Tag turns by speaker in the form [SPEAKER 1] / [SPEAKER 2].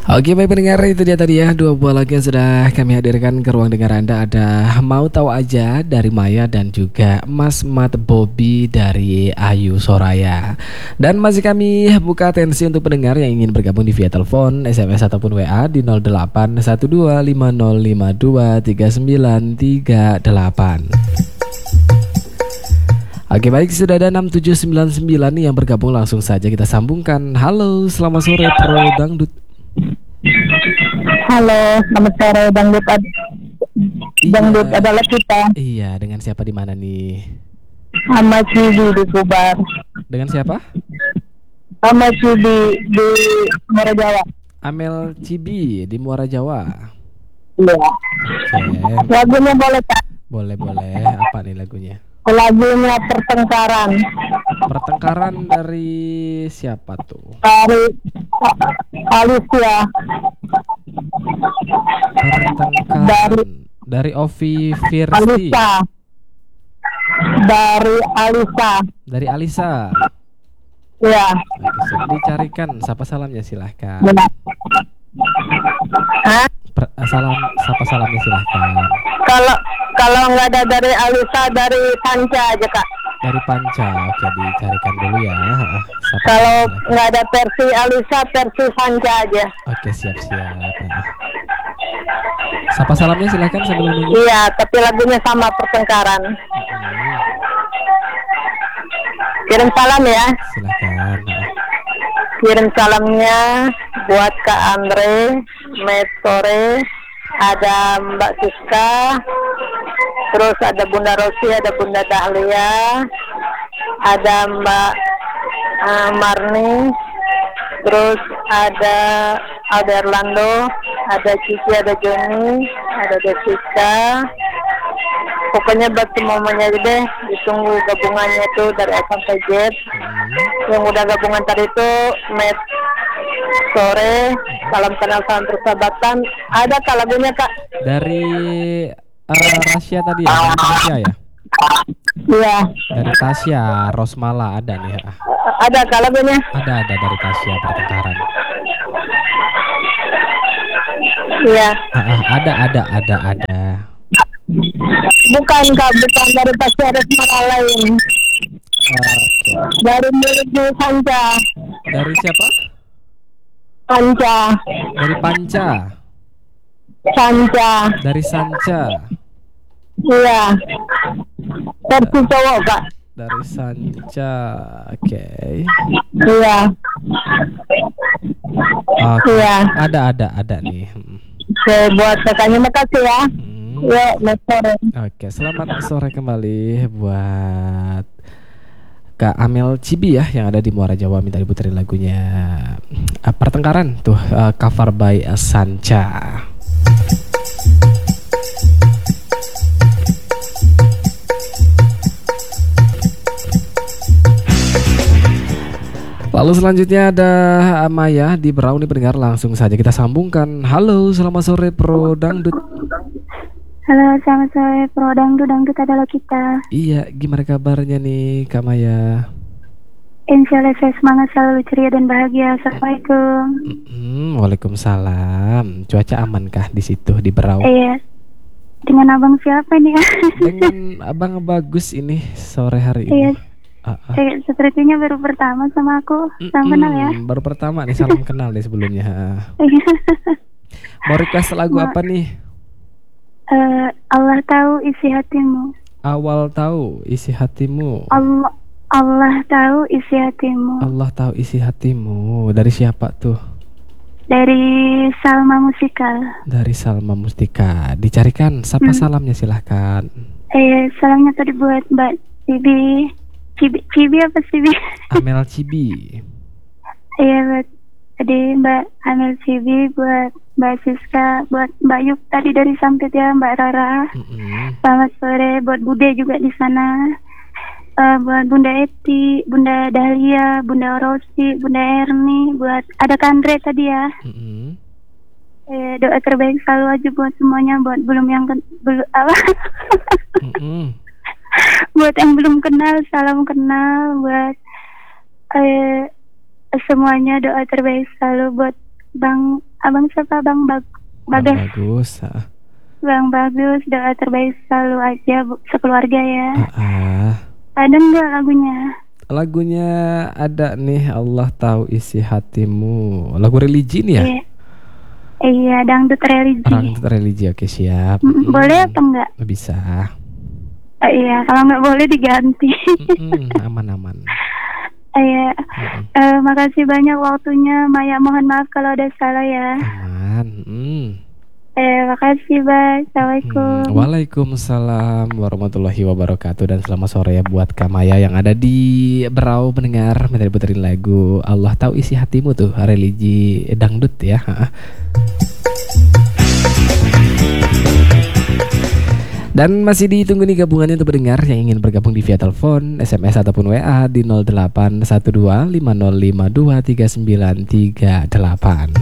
[SPEAKER 1] Oke baik pendengar, itu dia tadi ya dua buah lagu yang sudah kami hadirkan ke ruang dengar Anda. Ada Mau Tahu Aja dari Maya dan juga Mas Mat Bobby dari Ayu Soraya. Dan masih kami buka atensi untuk pendengar yang ingin bergabung di via telepon, SMS ataupun WA di 081250523938. Oke baik, sudah ada 6799 nih yang bergabung, langsung saja kita sambungkan. Halo, selamat sore Pro Dangdut.
[SPEAKER 2] Halo, selamat sore Dangdut adalah kita.
[SPEAKER 1] Iya, dengan siapa di mana nih?
[SPEAKER 2] Sama Cibi di Kubar.
[SPEAKER 1] Dengan siapa?
[SPEAKER 2] Sama Cibi di Muara Jawa.
[SPEAKER 1] Amel Cibi di Muara Jawa.
[SPEAKER 2] Iya.
[SPEAKER 1] Oke.
[SPEAKER 2] Lagunya boleh tak?
[SPEAKER 1] Boleh. Apa nih lagunya?
[SPEAKER 2] Lagunya Pertengkaran.
[SPEAKER 1] Pertengkaran dari siapa tuh?
[SPEAKER 2] Dari Alicia.
[SPEAKER 1] Pertengkaran dari Ovi Firsti.
[SPEAKER 2] Alisa. Dari Alisa.
[SPEAKER 1] Dari Alisa.
[SPEAKER 2] Iya.
[SPEAKER 1] Oke, siap. Dicarikan sapa salamnya silahkan.
[SPEAKER 2] Benar. Hah?
[SPEAKER 1] Sapa salamnya silahkan.
[SPEAKER 2] Kalau nggak ada dari Alisa, dari Panca aja Kak.
[SPEAKER 1] Dari Panca, oke dicarikan dulu ya.
[SPEAKER 2] Kalau nggak ada versi Alisa, versi Panca aja.
[SPEAKER 1] Oke siap. Sapa salamnya silahkan sambil menunggu.
[SPEAKER 2] Iya, tapi lagunya sama Pertengkaran. Kirim salam ya.
[SPEAKER 1] Silahkan.
[SPEAKER 2] Kirim salamnya buat Kak Andre, Metore, ada Mbak Siska, terus ada Bunda Rosi, ada Bunda Dahlia, ada Mbak Marni, terus ada Alda Erlando, ada Cici, ada Joni, ada Jessica. Pokoknya buat semuanya aja deh, ditunggu gabungannya itu dari A sampai Z. Yang udah gabungan tadi itu Met Sore, salam kenal salam persahabatan. Ada Kak lagunya Kak?
[SPEAKER 1] Dari Rasya tadi ya, dari Tasya ya?
[SPEAKER 2] Iya.
[SPEAKER 1] Dari Tasya, Rosmala ada nih.
[SPEAKER 2] Ada Kak lagunya?
[SPEAKER 1] Ada dari Tasya Pertengkaran.
[SPEAKER 2] Iya.
[SPEAKER 1] Ada.
[SPEAKER 2] Bukan Kak, bukan dari Tasya, ada semua lain. Dari miliknya Panca.
[SPEAKER 1] Dari siapa?
[SPEAKER 2] Panca.
[SPEAKER 1] Dari Panca.
[SPEAKER 2] Sanca.
[SPEAKER 1] Dari Sanca.
[SPEAKER 2] Iya. Versi cowok Kak.
[SPEAKER 1] Dari Sanca. Oke.
[SPEAKER 2] Iya.
[SPEAKER 1] Oke.
[SPEAKER 2] Iya.
[SPEAKER 1] Ada nih.
[SPEAKER 2] Oke, buat kakaknya makasih ya. Ya, sore.
[SPEAKER 1] Oke, selamat sore kembali buat Kak Amel Cibi ya yang ada di Muara Jawa, minta diputerin lagunya Pertengkaran tuh, cover by Sanca. Lalu selanjutnya ada Maya di Berau nih pendengar, langsung saja kita sambungkan. Halo, selamat sore Pro Dangdut.
[SPEAKER 3] Halo, selamat sore Pro Dangdut adalah kita.
[SPEAKER 1] Iya, gimana kabarnya nih Kak Maya?
[SPEAKER 3] Insya Allah saya semangat, selalu ceria dan bahagia. Assalamualaikum.
[SPEAKER 1] Waalaikumsalam. Cuaca amankah di situ di Berau?
[SPEAKER 3] Iya. Dengan abang siapa nih?
[SPEAKER 1] Dengan abang Bagus ini sore hari ini.
[SPEAKER 3] Iya. Sepertinya baru pertama sama aku. Salam kenal ya.
[SPEAKER 1] Baru pertama nih, salam kenal nih sebelumnya. Mau request lagu apa nih?
[SPEAKER 3] Allah tahu isi hatimu.
[SPEAKER 1] Awal tahu isi hatimu.
[SPEAKER 3] Allah tahu isi hatimu.
[SPEAKER 1] Allah tahu isi hatimu. Dari siapa tuh?
[SPEAKER 3] Dari Salma Musikal.
[SPEAKER 1] Dari Salma Mustika. Dicarikan sapa salamnya silahkan.
[SPEAKER 3] Salamnya tadi buat Mbak Cibi. Cibi apa Cibi?
[SPEAKER 1] Amel Cibi.
[SPEAKER 3] Iya, buat tadi Mbak Amel Cibi, buat Mbak Siska, buat Mbak Yuk tadi dari Sampit ya, Mbak Rara. Selamat sore buat Bude juga di sana. Buat Bunda Eti, Bunda Dahlia, Bunda Rosi, Bunda Erni, buat ada Kandre tadi ya. Doa terbaik selalu aja buat semuanya, buat belum yang buat yang belum kenal, salam kenal, buat semuanya doa terbaik selalu buat Bang abang siapa? Bang
[SPEAKER 1] Bang
[SPEAKER 3] Bagas.
[SPEAKER 1] Bagus.
[SPEAKER 3] Bang Bagus, doa terbaik selalu aja sekeluarga ya. Ada nggak lagunya?
[SPEAKER 1] Lagunya ada nih, Allah tahu isi hatimu. Lagu religi nih ya?
[SPEAKER 3] Iya, dangdut religi.
[SPEAKER 1] Dangdut religi, oke siap.
[SPEAKER 3] Boleh atau enggak?
[SPEAKER 1] Bisa.
[SPEAKER 3] Iya, kalau nggak boleh diganti.
[SPEAKER 1] Aman-aman.
[SPEAKER 3] Iya, makasih banyak waktunya, Maya. Mohon maaf kalau ada salah ya.
[SPEAKER 1] Aman.
[SPEAKER 3] Makasih, Bang. Assalamualaikum.
[SPEAKER 1] Waalaikumsalam warahmatullahi wabarakatuh. Dan selamat sore ya buat Kak Maya yang ada di Berau mendengar minta diputerin lagu Allah tahu isi hatimu tuh, religi dangdut ya. Dan masih ditunggu nih gabungannya untuk pendengar yang ingin bergabung di via telepon, SMS ataupun WA di 081250523938.